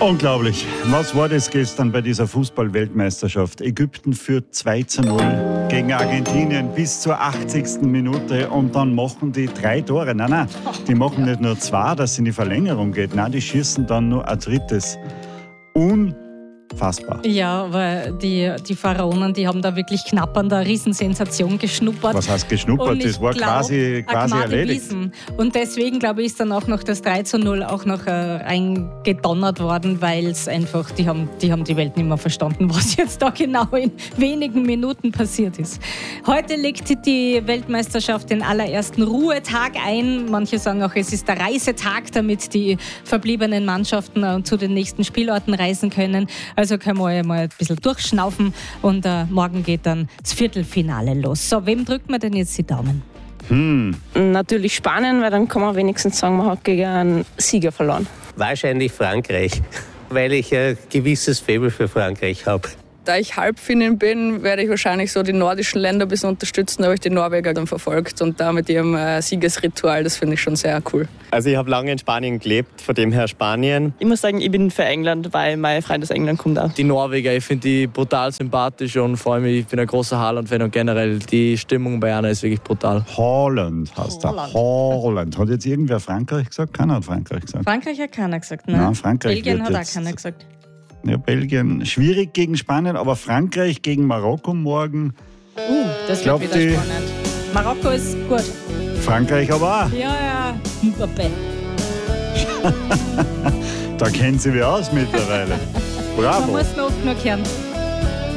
Unglaublich. Was war das gestern bei dieser Fußball-Weltmeisterschaft? Ägypten führt 2:0 gegen Argentinien bis zur 80. Minute und dann machen die 3 Tore. Nein, die machen nicht nur 2, dass es in die Verlängerung geht. Nein, die schießen dann nur ein drittes. Unfassbar. Ja, aber die Pharaonen, die haben da wirklich knapp an der Riesensensation geschnuppert. Was heißt geschnuppert? Das war quasi erledigt. Und deswegen, glaube ich, ist dann auch noch das 3:0 auch noch reingedonnert worden, weil es einfach, die haben die Welt nicht mehr verstanden, was jetzt da genau in wenigen Minuten passiert ist. Heute legt die Weltmeisterschaft den allerersten Ruhetag ein. Manche sagen auch, es ist der Reisetag, damit die verbliebenen Mannschaften zu den nächsten Spielorten reisen können. Also können wir mal ein bisschen durchschnaufen und morgen geht dann das Viertelfinale los. So, wem drückt man denn jetzt die Daumen? Natürlich Spanien, weil dann kann man wenigstens sagen, man hat gegen einen Sieger verloren. Wahrscheinlich Frankreich, weil ich ein gewisses Faible für Frankreich habe. Da ich Halbfinnin bin, werde ich wahrscheinlich so die nordischen Länder ein bisschen unterstützen. Da habe ich die Norweger dann verfolgt und da mit ihrem Siegesritual, das finde ich schon sehr cool. Also ich habe lange in Spanien gelebt, von dem her Spanien. Ich muss sagen, ich bin für England, weil mein Freund aus England kommt auch. Die Norweger, ich finde die brutal sympathisch und vor allem, ich bin ein großer Haaland-Fan und generell die Stimmung bei einer ist wirklich brutal. Haaland heißt er. Haaland. Hat jetzt irgendwer Frankreich gesagt? Keiner hat Frankreich gesagt. Frankreich hat keiner gesagt, ne? Nein, Frankreich Belgien wird hat jetzt auch keiner gesagt. Ja, Belgien schwierig gegen Spanien, aber Frankreich gegen Marokko morgen. Das wird wieder spannend. Marokko ist gut. Frankreich aber auch. Ja, Mbappé. Da kennen sie wie aus mittlerweile. Bravo. Man muss noch oft nur kehren.